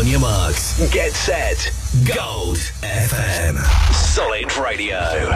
On your marks, get set, Gold FM. Solid Radio.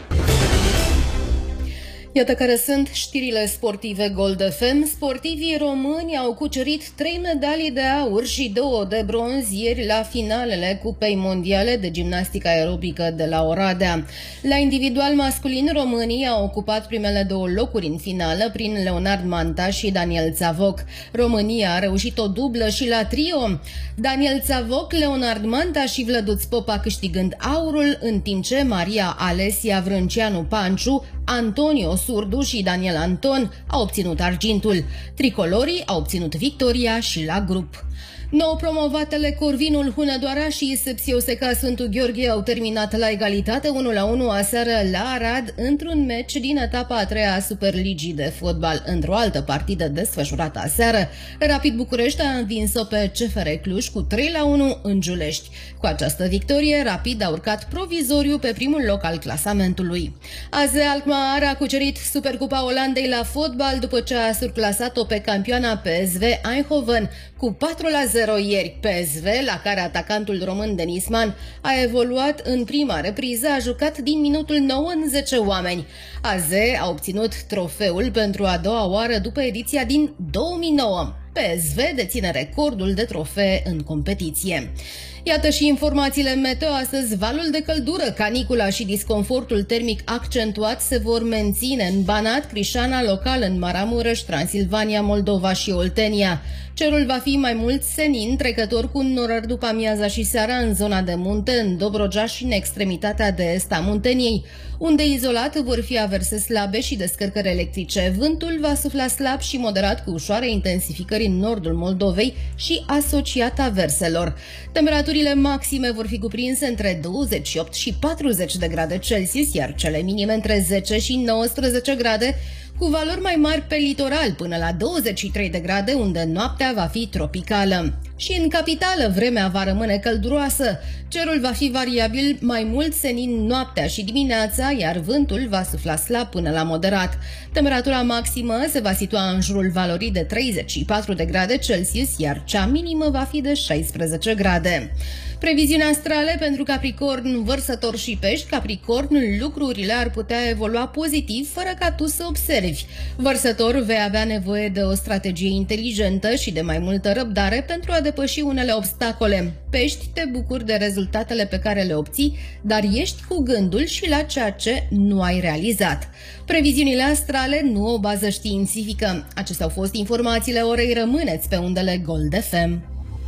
Iată care sunt știrile sportive Gold FM. Sportivii români au cucerit 3 medalii de aur și 2 de bronz ieri la finalele Cupei Mondiale de Gimnastică Aerobică de la Oradea. La individual masculin, românii au ocupat primele 2 locuri în finală prin Leonard Manta și Daniel Țavoc. România a reușit o dublă și la trio. Daniel Țavoc, Leonard Manta și Vlăduț Popa câștigând aurul, în timp ce Maria Alesia Vrânceanu Panciu, Antonio Surdu și Daniel Anton au obținut argintul. Tricolorii au obținut victoria și la grup. Nou promovatele Corvinul Hunedoara și Sepsi Oseca Sfântul Gheorghe au terminat la egalitate 1-1 aseară la Arad într-un meci din etapa a 3-a a Superligii de fotbal. Într-o altă partidă desfășurată aseară, Rapid București a învins-o pe CFR Cluj cu 3-1 în Giulești. Cu această victorie, Rapid a urcat provizoriu pe primul loc al clasamentului. AZ Alkmaar a cucerit Supercupa Olandei la fotbal după ce a surclasat-o pe campioana PSV Eindhoven cu 4-0 ieri. PSV, la care atacantul român Denis Man a evoluat în prima repriză, a jucat din minutul 9 în 10 oameni. AZ a obținut trofeul pentru a doua oară după ediția din 2009. PSV deține recordul de trofee în competiție. Iată și informațiile meteo. Astăzi, valul de căldură, canicula și disconfortul termic accentuat se vor menține în Banat, Crișana, local în Maramureș, Transilvania, Moldova și Oltenia. Cerul va fi mai mult senin, trecător cu norări după amiaza și seara în zona de munte, în Dobrogea și în extremitatea de est a Munteniei, unde izolat vor fi averse slabe și descărcări electrice. Vântul va sufla slab și moderat cu ușoare intensificări în nordul Moldovei și asociat averselor. Temperaturile maxime vor fi cuprinse între 28 și 40 de grade Celsius, iar cele minime între 10 și 19 grade, cu valori mai mari pe litoral, până la 23 de grade, unde noaptea va fi tropicală. Și în capitală vremea va rămâne călduroasă. Cerul va fi variabil, mai mult senin noaptea și dimineața, iar vântul va sufla slab până la moderat. Temperatura maximă se va situa în jurul valorii de 34 de grade Celsius, iar cea minimă va fi de 16 grade. Previziuni astrale pentru Capricorn, Vărsător și Pești. Capricorn, lucrurile ar putea evolua pozitiv fără ca tu să observi. Vărsător, vei avea nevoie de o strategie inteligentă și de mai multă răbdare pentru a depăși unele obstacole. Pești, te bucuri de rezultatele pe care le obții, dar ești cu gândul și la ceea ce nu ai realizat. Previziunile astrale nu o bază științifică. Acestea au fost informațiile orei. Rămâneți pe undele Gold FM.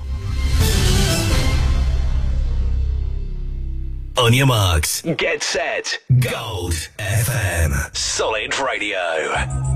On your marks, get set, Gold FM. Solid Radio.